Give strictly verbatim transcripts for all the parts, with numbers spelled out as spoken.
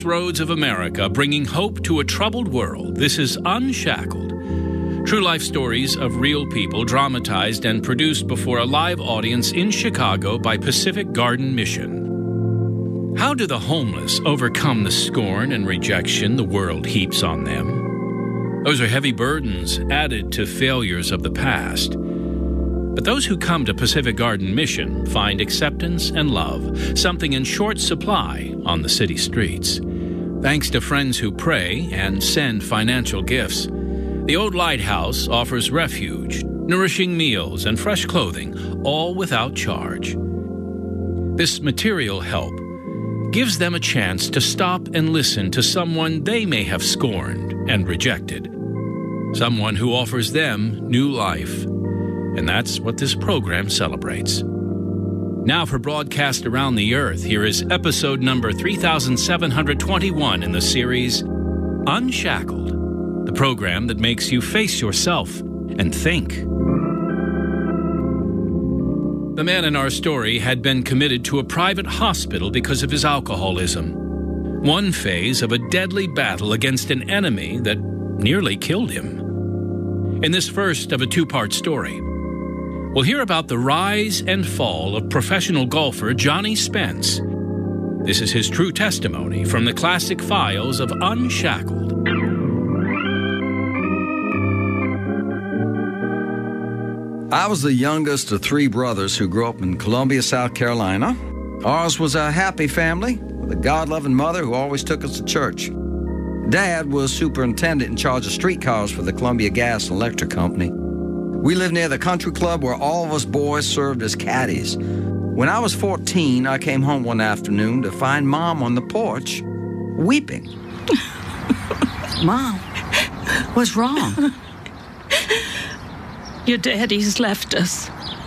Roads of America, bringing hope to a troubled world. This is Unshackled. True life stories of real people dramatized and produced before a live audience in Chicago by Pacific Garden Mission. How do the homeless overcome the scorn and rejection the world heaps on them? Those are heavy burdens added to failures of the past. But those who come to Pacific Garden Mission find acceptance and love, something in short supply on the city streets. Thanks to friends who pray and send financial gifts, the Old Lighthouse offers refuge, nourishing meals, and fresh clothing, all without charge. This material help gives them a chance to stop and listen to someone they may have scorned and rejected, someone who offers them new life. And that's what this program celebrates. Now for broadcast around the earth, here is episode number three thousand seven hundred twenty-one in the series Unshackled, the program that makes you face yourself and think. The man in our story had been committed to a private hospital because of his alcoholism. One phase of a deadly battle against an enemy that nearly killed him. In this first of a two-part story, we'll hear about the rise and fall of professional golfer Johnny Spence. This is his true testimony from the classic files of Unshackled. I was the youngest of three brothers who grew up in Columbia, South Carolina. Ours was a happy family with a God-loving mother who always took us to church. Dad was superintendent in charge of streetcars for the Columbia Gas and Electric Company. We lived near the country club where all of us boys served as caddies. When I was fourteen, I came home one afternoon to find Mom on the porch, weeping. Mom, what's wrong? Your daddy's left us.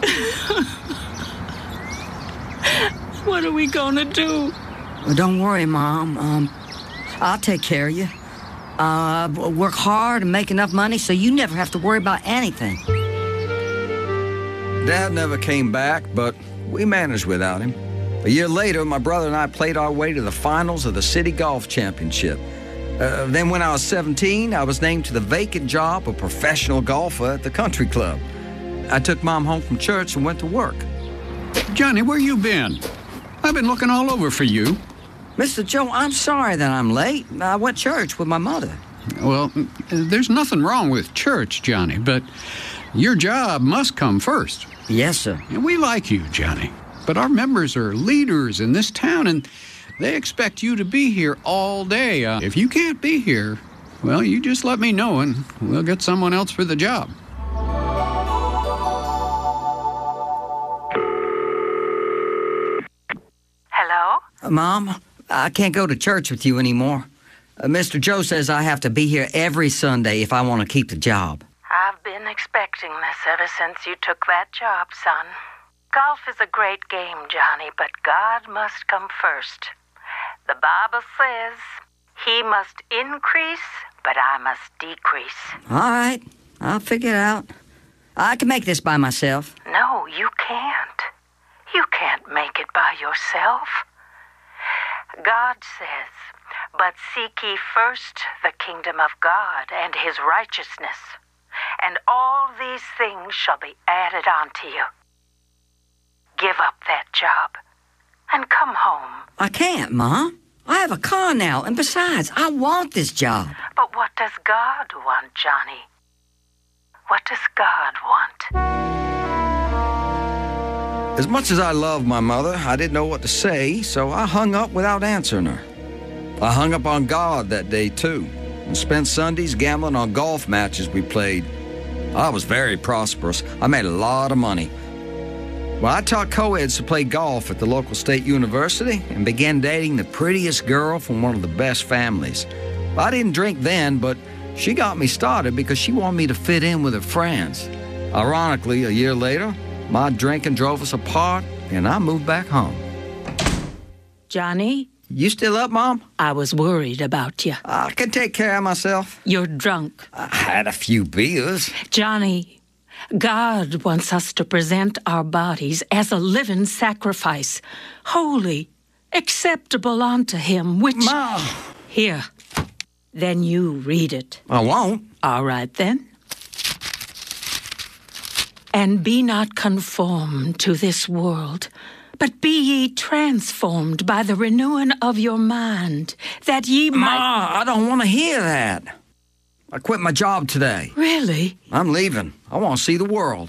What are we gonna do? Well, don't worry, Mom. Um, I'll take care of you. Uh, work hard and make enough money so you never have to worry about anything. Dad never came back, but we managed without him. A year later, my brother and I played our way to the finals of the City Golf Championship. Uh, then when I was seventeen, I was named to the vacant job of professional golfer at the country club. I took Mom home from church and went to work. Johnny, where you been? I've been looking all over for you. Mister Joe, I'm sorry that I'm late. I went to church with my mother. Well, there's nothing wrong with church, Johnny, but your job must come first. Yes, sir. And we like you, Johnny, but our members are leaders in this town, and they expect you to be here all day. Uh, if you can't be here, well, you just let me know, and we'll get someone else for the job. Hello? Uh, Mom, I can't go to church with you anymore. Uh, Mister Joe says I have to be here every Sunday if I want to keep the job. I've been expecting this ever since you took that job, son. Golf is a great game, Johnny, but God must come first. The Bible says, He must increase, but I must decrease. All right, I'll figure it out. I can make this by myself. No, you can't. You can't make it by yourself. God says, but seek ye first the kingdom of God and His righteousness, and all these things shall be added unto you. Give up that job and come home. I can't, Mom. I have a car now, and besides, I want this job. But what does God want, Johnny? What does God want? As much as I loved my mother, I didn't know what to say, so I hung up without answering her. I hung up on God that day, too, and spent Sundays gambling on golf matches we played. I was very prosperous. I made a lot of money. Well, I taught co-eds to play golf at the local state university and began dating the prettiest girl from one of the best families. I didn't drink then, but she got me started because she wanted me to fit in with her friends. Ironically, a year later, my drinking drove us apart, and I moved back home. Johnny? You still up, Mom? I was worried about you. I can take care of myself. You're drunk. I had a few beers. Johnny, God wants us to present our bodies as a living sacrifice, holy acceptable unto him, which... Ma! Here, then you read it. I won't. All right, then. And be not conformed to this world, but be ye transformed by the renewing of your mind, that ye might... Ma, I don't want to hear that. I quit my job today. Really? I'm leaving. I want to see the world.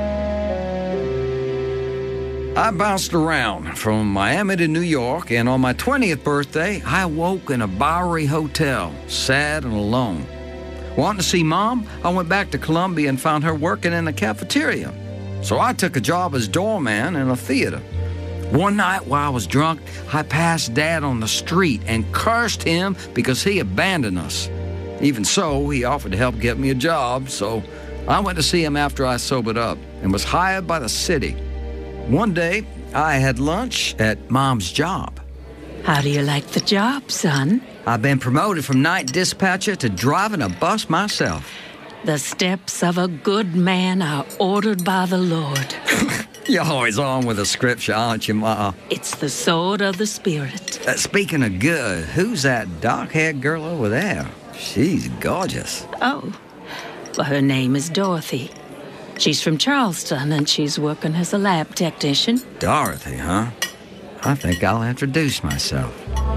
I bounced around from Miami to New York, and on my twentieth birthday, I woke in a Bowery hotel, sad and alone. Wanting to see Mom, I went back to Columbia and found her working in the cafeteria. So I took a job as doorman in a theater. One night while I was drunk, I passed Dad on the street and cursed him because he abandoned us. Even so, he offered to help get me a job, so I went to see him after I sobered up and was hired by the city. One day, I had lunch at Mom's job. How do you like the job, son? I've been promoted from night dispatcher to driving a bus myself. The steps of a good man are ordered by the Lord. You're always on with the scripture, aren't you, Ma? It's the sword of the Spirit. Uh, speaking of good, who's that dark-haired girl over there? She's gorgeous. Oh, well, her name is Dorothy. She's from Charleston, and she's working as a lab technician. Dorothy, huh? I think I'll introduce myself.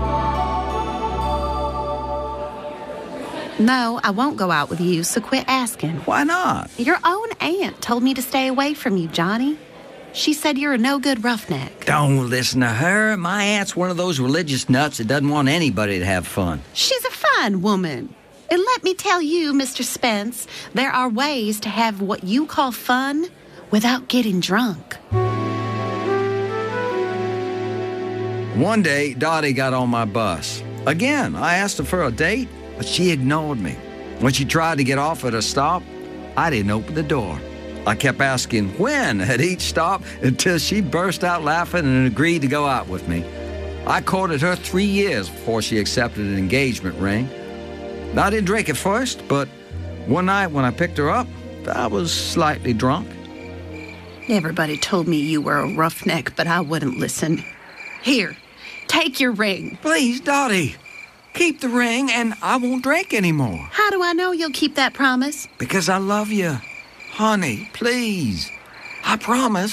No, I won't go out with you, so quit asking. Why not? Your own aunt told me to stay away from you, Johnny. She said you're a no-good roughneck. Don't listen to her. My aunt's one of those religious nuts that doesn't want anybody to have fun. She's a fine woman. And let me tell you, Mister Spence, there are ways to have what you call fun without getting drunk. One day, Dottie got on my bus. Again, I asked her for a date, but she ignored me. When she tried to get off at a stop, I didn't open the door. I kept asking when at each stop until she burst out laughing and agreed to go out with me. I courted her three years before she accepted an engagement ring. I didn't drink at first, but one night when I picked her up, I was slightly drunk. Everybody told me you were a roughneck, but I wouldn't listen. Here, take your ring. Please, Dottie, keep the ring and I won't drink anymore. How do I know you'll keep that promise? Because I love you. Honey, please. I promise.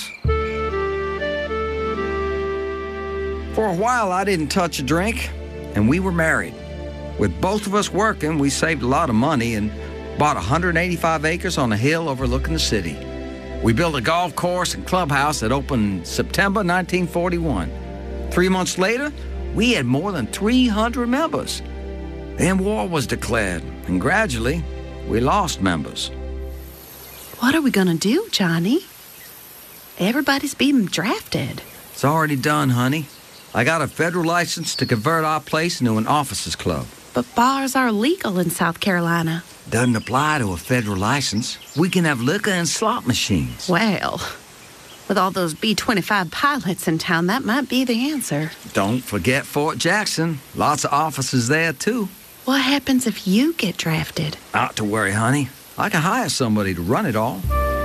For a while, I didn't touch a drink, and we were married. With both of us working, we saved a lot of money and bought one hundred eighty-five acres on a hill overlooking the city. We built a golf course and clubhouse that opened September nineteen forty-one. Three months later, we had more than three hundred members. Then war was declared, and gradually, we lost members. What are we gonna do, Johnny? Everybody's being drafted. It's already done, honey. I got a federal license to convert our place into an officers' club. But bars are legal in South Carolina. Doesn't apply to a federal license. We can have liquor and slot machines. Well, with all those B twenty-five pilots in town, that might be the answer. Don't forget Fort Jackson. Lots of officers there, too. What happens if you get drafted? Not to worry, honey. I can hire somebody to run it all.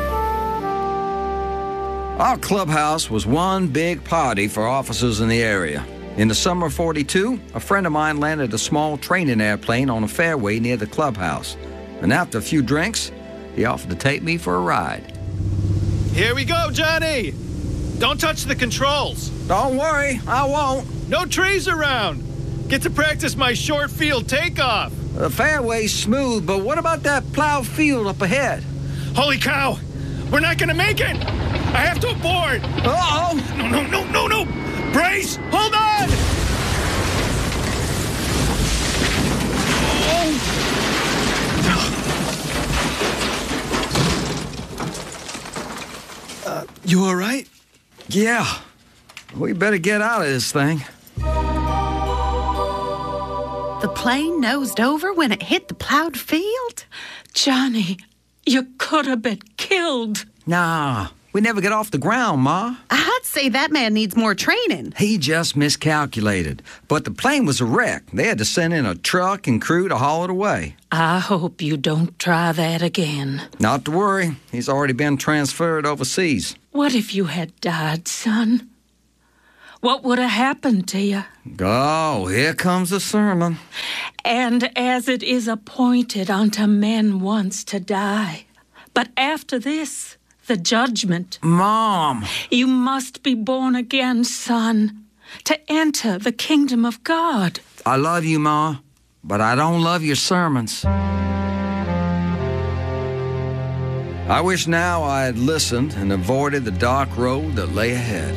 Our clubhouse was one big party for officers in the area. In the summer of forty-two, a friend of mine landed a small training airplane on a fairway near the clubhouse. And after a few drinks, he offered to take me for a ride. Here we go, Johnny! Don't touch the controls. Don't worry, I won't. No trees around. Get to practice my short field takeoff. The fairway's smooth, but what about that plowed field up ahead? Holy cow! We're not gonna make it! I have to abort! Uh-oh! No, no, no, no, no! Brace! Hold on! Oh. Uh, you all right? Yeah. We better get out of this thing. The plane nosed over when it hit the plowed field? Johnny, you could have been killed. Nah, we never get off the ground, Ma. I'd say that man needs more training. He just miscalculated. But the plane was a wreck. They had to send in a truck and crew to haul it away. I hope you don't try that again. Not to worry. He's already been transferred overseas. What if you had died, son? what would have happened to you? Oh, here comes the sermon. And as it is appointed unto men once to die, but after this, the judgment. Mom! You must be born again, son, to enter the kingdom of God. I love you, Ma, but I don't love your sermons. I wish now I had listened and avoided the dark road that lay ahead.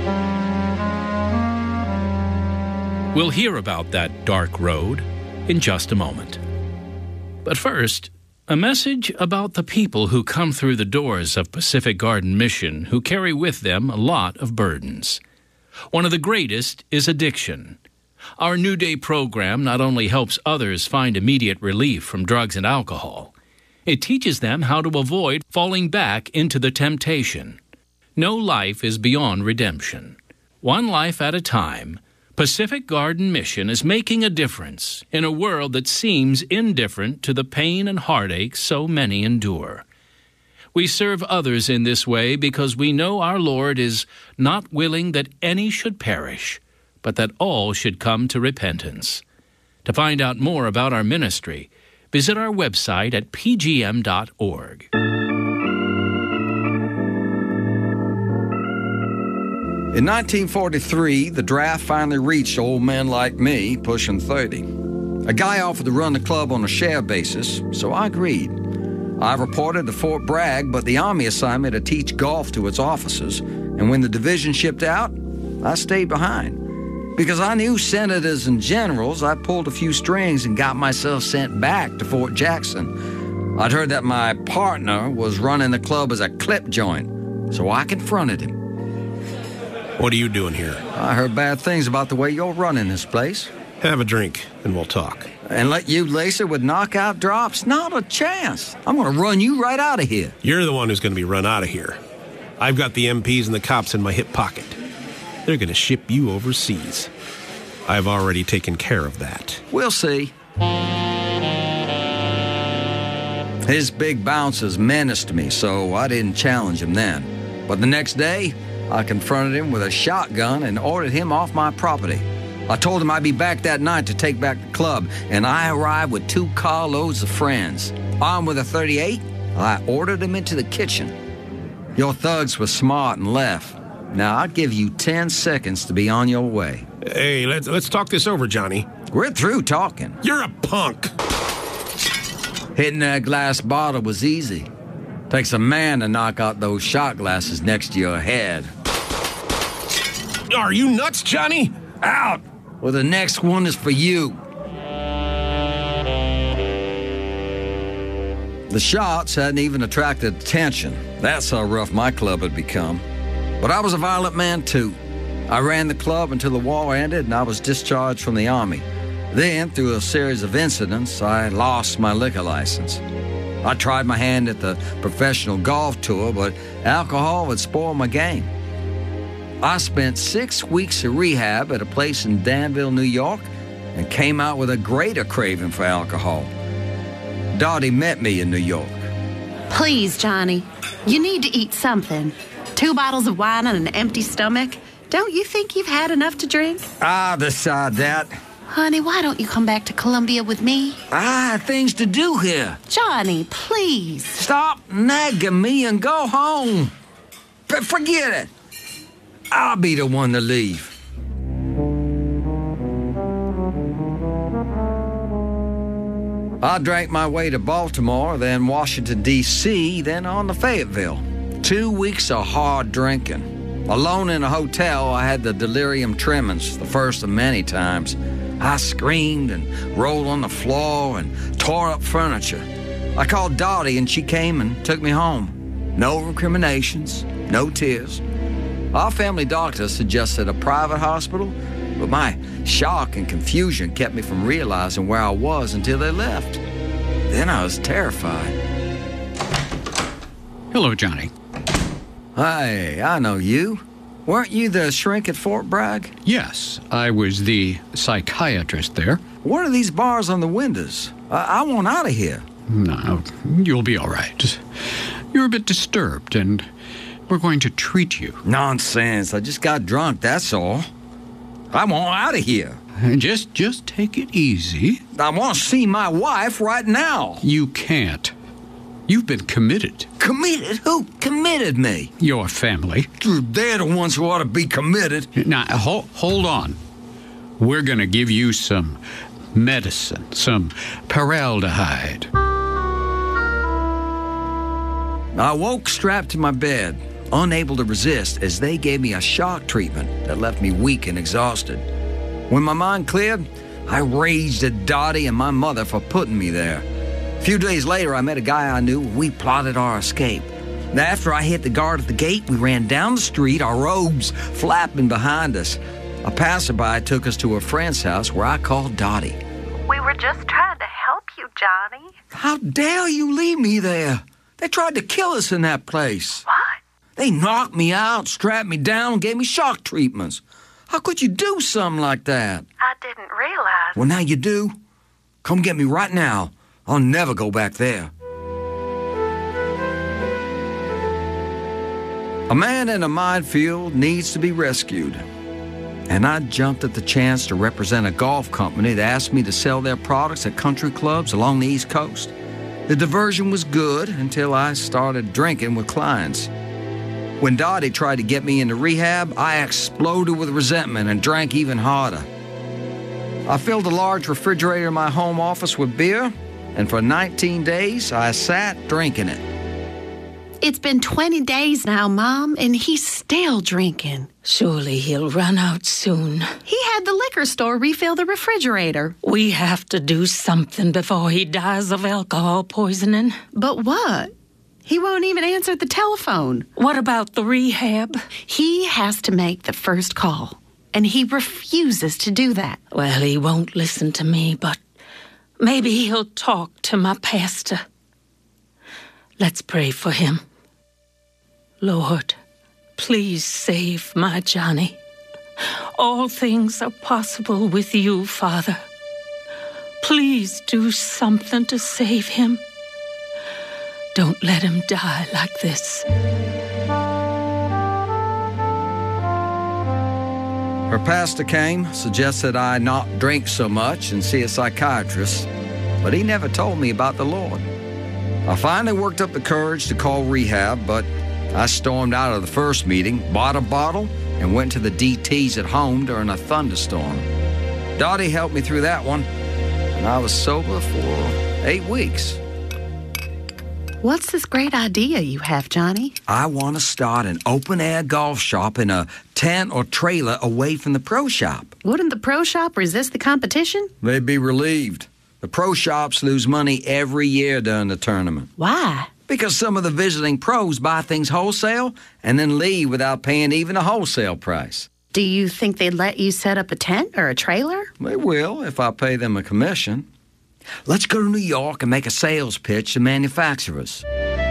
We'll hear about that dark road in just a moment. But first, a message about the people who come through the doors of Pacific Garden Mission who carry with them a lot of burdens. One of the greatest is addiction. Our New Day program not only helps others find immediate relief from drugs and alcohol, it teaches them how to avoid falling back into the temptation. No life is beyond redemption. One life at a time, Pacific Garden Mission is making a difference in a world that seems indifferent to the pain and heartache so many endure. We serve others in this way because we know our Lord is not willing that any should perish, but that all should come to repentance. To find out more about our ministry, visit our website at p g m dot org. In nineteen forty-three, the draft finally reached old men like me, pushing thirty. A guy offered to run the club on a share basis, so I agreed. I reported to Fort Bragg, but the Army assigned me to teach golf to its officers, and when the division shipped out, I stayed behind. Because I knew senators and generals, I pulled a few strings and got myself sent back to Fort Jackson. I'd heard that my partner was running the club as a clip joint, so I confronted him. What are you doing here? I heard bad things about the way you're running this place. Have a drink, and we'll talk. And let you lace it with knockout drops? Not a chance. I'm going to run you right out of here. You're the one who's going to be run out of here. I've got the M Ps and the cops in my hip pocket. They're going to ship you overseas. I've already taken care of that. We'll see. His big bounces menaced me, so I didn't challenge him then. But the next day, I confronted him with a shotgun and ordered him off my property. I told him I'd be back that night to take back the club, and I arrived with two carloads of friends. Armed with a thirty-eight, I ordered him into the kitchen. Your thugs were smart and left. Now, I'll give you ten seconds to be on your way. Hey, let's, let's talk this over, Johnny. We're through talking. You're a punk. Hitting that glass bottle was easy. Takes a man to knock out those shot glasses next to your head. Are you nuts, Johnny? Out! Well, the next one is for you. The shots hadn't even attracted attention. That's how rough my club had become. But I was a violent man, too. I ran the club until the war ended and I was discharged from the Army. Then, through a series of incidents, I lost my liquor license. I tried my hand at the professional golf tour, but alcohol would spoil my game. I spent six weeks of rehab at a place in Danville, New York, and came out with a greater craving for alcohol. Dottie met me in New York. Please, Johnny, you need to eat something. Two bottles of wine on an empty stomach. Don't you think you've had enough to drink? I'll decide that. Honey, why don't you come back to Columbia with me? I have things to do here. Johnny, please. Stop nagging me and go home. F- forget it. I'll be the one to leave. I drank my way to Baltimore, then Washington, D C, then on to Fayetteville. Two weeks of hard drinking. Alone in a hotel, I had the delirium tremens, the first of many times. I screamed and rolled on the floor and tore up furniture. I called Dottie and she came and took me home. No recriminations, no tears. Our family doctor suggested a private hospital, but my shock and confusion kept me from realizing where I was until they left. Then I was terrified. Hello, Johnny. Hey, I know you. Weren't you the shrink at Fort Bragg? Yes, I was the psychiatrist there. What are these bars on the windows? I, I want out of here. No, you'll be all right. You're a bit disturbed, and We're going to treat you. Nonsense. I just got drunk, that's all. I want out of here. Just, just take it easy. I want to see my wife right now. You can't. You've been committed. Committed? Who committed me? Your family. They're the ones who ought to be committed. Now, hold, hold on. We're going to give you some medicine, some paraldehyde. I woke strapped to my bed, unable to resist, as they gave me a shock treatment that left me weak and exhausted. When my mind cleared, I raged at Dottie and my mother for putting me there. A few days later, I met a guy I knew and we plotted our escape. After I hit the guard at the gate, we ran down the street, our robes flapping behind us. A passerby took us to a friend's house where I called Dottie. We were just trying to help you, Johnny. How dare you leave me there? They tried to kill us in that place. What? They knocked me out, strapped me down, gave me shock treatments. How could you do something like that? I didn't realize. Well, now you do. Come get me right now. I'll never go back there. A man in a minefield needs to be rescued. And I jumped at the chance to represent a golf company that asked me to sell their products at country clubs along the East Coast. The diversion was good until I started drinking with clients. When Dottie tried to get me into rehab, I exploded with resentment and drank even harder. I filled a large refrigerator in my home office with beer, and for nineteen days, I sat drinking it. It's been twenty days now, Mom, and he's still drinking. Surely he'll run out soon. He had the liquor store refill the refrigerator. We have to do something before he dies of alcohol poisoning. But what? He won't even answer the telephone. What about the rehab? He has to make the first call, and he refuses to do that. Well, he won't listen to me, but maybe he'll talk to my pastor. Let's pray for him. Lord, please save my Johnny. All things are possible with you, Father. Please do something to save him. Don't let him die like this. Her pastor came, suggested I not drink so much and see a psychiatrist, but he never told me about the Lord. I finally worked up the courage to call rehab, but I stormed out of the first meeting, bought a bottle, and went to the D Ts at home during a thunderstorm. Dottie helped me through that one, and I was sober for eight weeks. What's this great idea you have, Johnny? I want to start an open-air golf shop in a tent or trailer away from the pro shop. Wouldn't the pro shop resist the competition? They'd be relieved. The pro shops lose money every year during the tournament. Why? Because some of the visiting pros buy things wholesale and then leave without paying even a wholesale price. Do you think they'd let you set up a tent or a trailer? They will if I pay them a commission. Let's go to New York and make a sales pitch to manufacturers.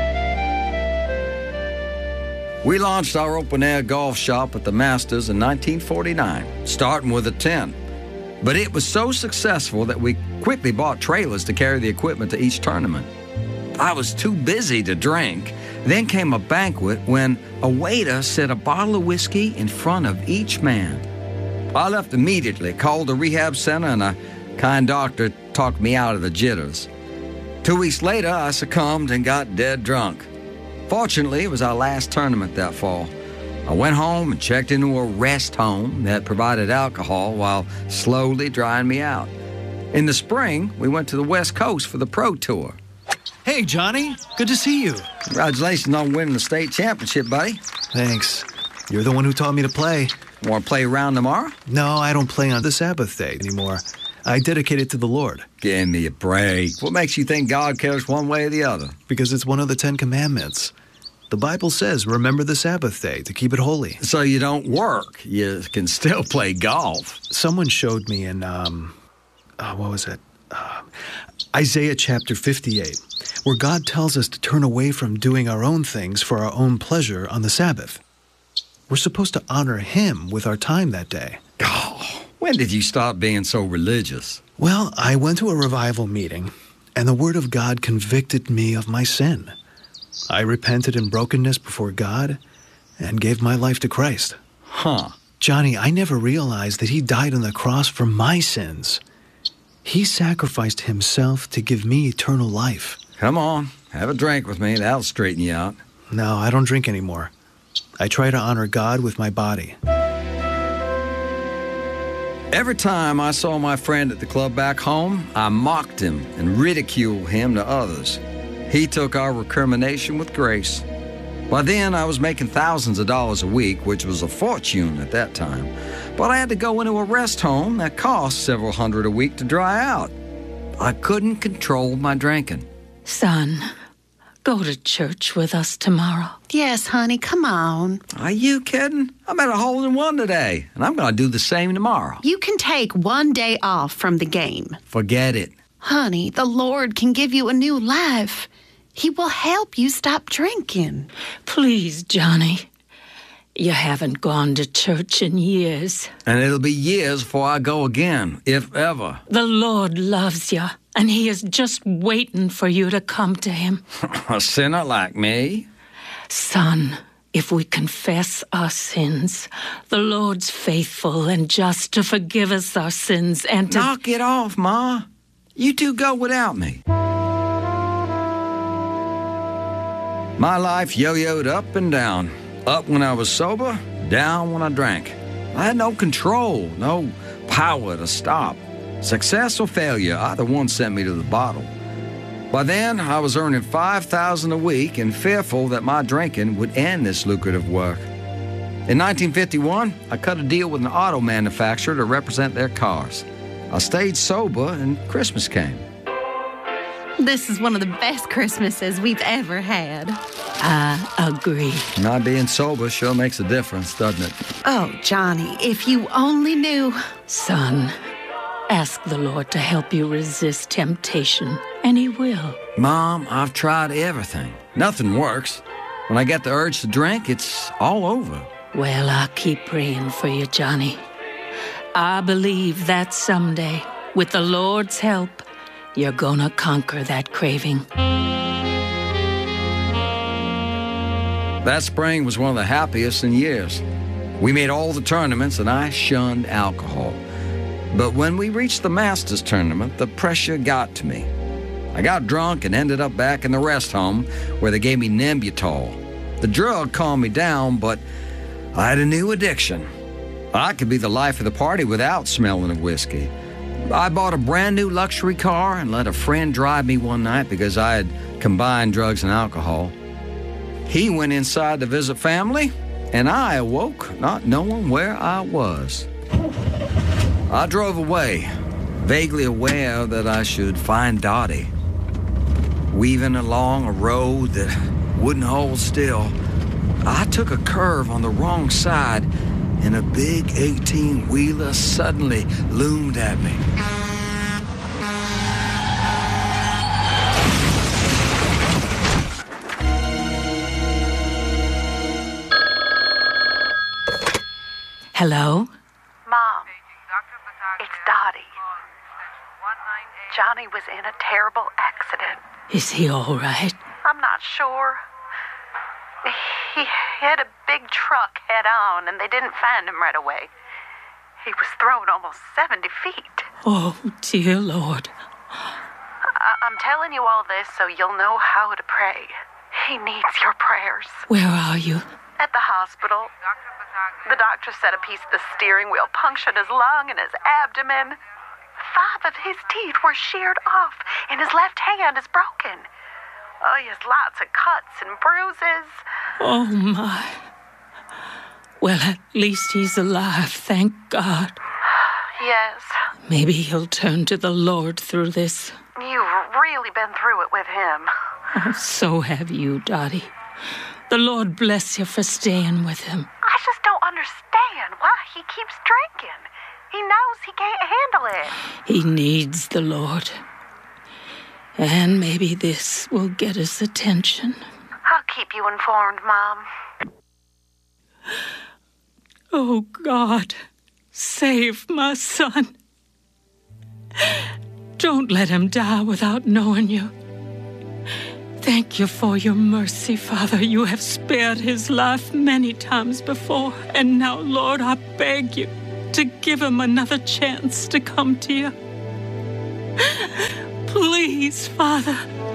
We launched our open-air golf shop at the Masters in nineteen forty-nine, starting with a tent. But it was so successful that we quickly bought trailers to carry the equipment to each tournament. I was too busy to drink. Then came a banquet when a waiter set a bottle of whiskey in front of each man. I left immediately, called the rehab center, and a kind doctor talked me out of the jitters. Two weeks later, I succumbed and got dead drunk. Fortunately, it was our last tournament that fall. I went home and checked into a rest home that provided alcohol while slowly drying me out. In the spring, we went to the West Coast for the Pro Tour. Hey, Johnny. Good to see you. Congratulations on winning the state championship, buddy. Thanks. You're the one who taught me to play. Want to play around tomorrow? No, I don't play on the Sabbath day anymore. I dedicate it to the Lord. Give me a break. What makes you think God cares one way or the other? Because it's one of the Ten Commandments. The Bible says, remember the Sabbath day to keep it holy. So you don't work. You can still play golf. Someone showed me in, um, uh, what was it? Uh, Isaiah chapter fifty-eight, where God tells us to turn away from doing our own things for our own pleasure on the Sabbath. We're supposed to honor Him with our time that day. Oh, when did you stop being so religious? Well, I went to a revival meeting, and the Word of God convicted me of my sin. I repented in brokenness before God, and gave my life to Christ. Huh. Johnny, I never realized that he died on the cross for my sins. He sacrificed himself to give me eternal life. Come on, have a drink with me. That'll straighten you out. No, I don't drink anymore. I try to honor God with my body. Every time I saw my friend at the club back home, I mocked him and ridiculed him to others. He took our recrimination with grace. By then, I was making thousands of dollars a week, which was a fortune at that time. But I had to go into a rest home that cost several hundred a week to dry out. I couldn't control my drinking. Son, go to church with us tomorrow. Yes, honey, come on. Are you kidding? I'm at a hole-in-one today, and I'm going to do the same tomorrow. You can take one day off from the game. Forget it. Honey, the Lord can give you a new life. He will help you stop drinking. Please, Johnny. You haven't gone to church in years. And it'll be years before I go again, if ever. The Lord loves you, and He is just waiting for you to come to Him. A sinner like me? Son, if we confess our sins, the Lord's faithful and just to forgive us our sins and to... Knock it off, Ma. You two go without me. My life yo-yoed up and down. Up when I was sober, down when I drank. I had no control, no power to stop. Success or failure, either one sent me to the bottle. By then, I was earning five thousand dollars a week and fearful that my drinking would end this lucrative work. In nineteen fifty-one, I cut a deal with an auto manufacturer to represent their cars. I stayed sober and Christmas came. This is one of the best Christmases we've ever had. I agree. Not being sober sure makes a difference, doesn't it? Oh, Johnny, if you only knew. Son, ask the Lord to help you resist temptation, and He will. Mom, I've tried everything. Nothing works. When I get the urge to drink, it's all over. Well, I'll keep praying for you, Johnny. I believe that someday, with the Lord's help, you're gonna conquer that craving. That spring was one of the happiest in years. We made all the tournaments and I shunned alcohol. But when we reached the Masters tournament, the pressure got to me. I got drunk and ended up back in the rest home where they gave me Nembutal. The drug calmed me down, but I had a new addiction. I could be the life of the party without smelling of whiskey. I bought a brand new luxury car and let a friend drive me one night because I had combined drugs and alcohol. He went inside to visit family, and I awoke not knowing where I was. I drove away, vaguely aware that I should find Dottie. Weaving along a road that wouldn't hold still, I took a curve on the wrong side, and a big eighteen-wheeler suddenly loomed at me. Hello? Mom, it's Dottie. Johnny was in a terrible accident. Is he all right? I'm not sure. He hit a big truck head on, and they didn't find him right away. He was thrown almost seventy feet. Oh, dear Lord. I- I'm telling you all this so you'll know how to pray. He needs your prayers. Where are you? At the hospital. The doctor said a piece of the steering wheel punctured his lung and his abdomen. Five of his teeth were sheared off, and his left hand is broken. Oh, he has lots of cuts and bruises. Oh, my. Well, at least he's alive, thank God. Yes. Maybe he'll turn to the Lord through this. You've really been through it with him. Oh, so have you, Dottie. The Lord bless you for staying with him. I just don't understand why he keeps drinking. He knows he can't handle it. He needs the Lord. And maybe this will get his attention. I'll keep you informed, Mom. Oh, God, save my son. Don't let him die without knowing you. thank you for your mercy, Father. You have spared his life many times before. And now, Lord, I beg you to give him another chance to come to you. Please, Father.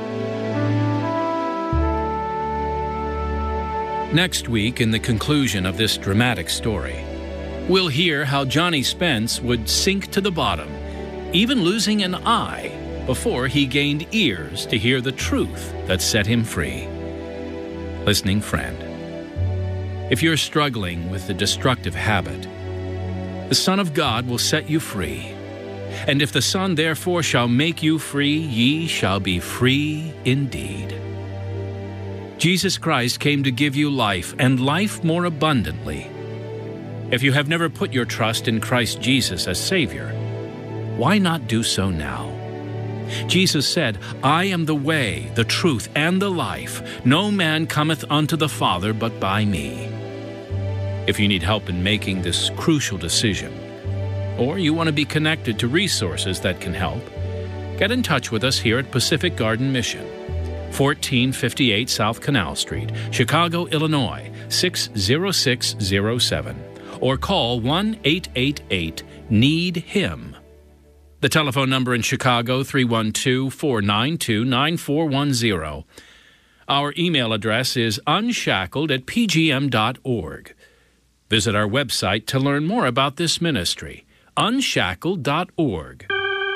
Next week, in the conclusion of this dramatic story, we'll hear how Johnny Spence would sink to the bottom, even losing an eye, before he gained ears to hear the truth that set him free. Listening friend, if you're struggling with a destructive habit, the Son of God will set you free. And if the Son therefore shall make you free, ye shall be free indeed. Jesus Christ came to give you life, and life more abundantly. If you have never put your trust in Christ Jesus as Savior, why not do so now? Jesus said, I am the way, the truth, and the life. No man cometh unto the Father but by me. If you need help in making this crucial decision, or you want to be connected to resources that can help, get in touch with us here at Pacific Garden Mission, fourteen fifty-eight South Canal Street, Chicago, Illinois, six zero six zero seven, or call one eight eight eight need him. The telephone number in Chicago, three one two, four nine two, nine four one zero. Our email address is unshackled at p g m dot org. Visit our website to learn more about this ministry, unshackled dot org.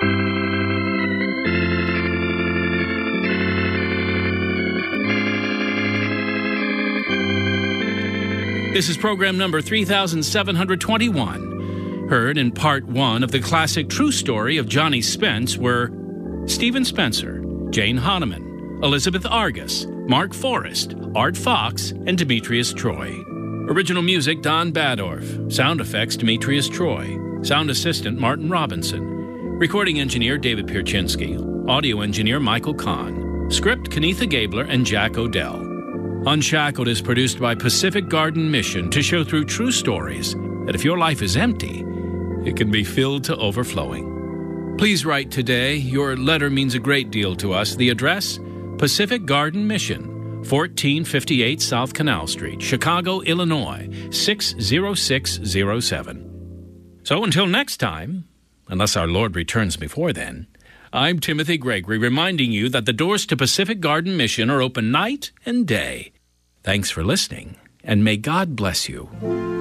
This is program number three thousand seven hundred twenty-one. Heard in part one of the classic true story of Johnny Spence were Stephen Spencer, Jane Hahnemann, Elizabeth Argus, Mark Forrest, Art Fox, and Demetrius Troy. Original music, Don Badorf. Sound effects, Demetrius Troy. Sound assistant, Martin Robinson. Recording engineer, David Pierczynski. Audio engineer, Michael Kahn. Script, Kenitha Gabler and Jack Odell. Unshackled is produced by Pacific Garden Mission to show through true stories that if your life is empty, it can be filled to overflowing. Please write today. Your letter means a great deal to us. The address, Pacific Garden Mission, fourteen fifty-eight South Canal Street, Chicago, Illinois, six zero six zero seven. So until next time, unless our Lord returns before then, I'm Timothy Gregory, reminding you that the doors to Pacific Garden Mission are open night and day. Thanks for listening, and may God bless you.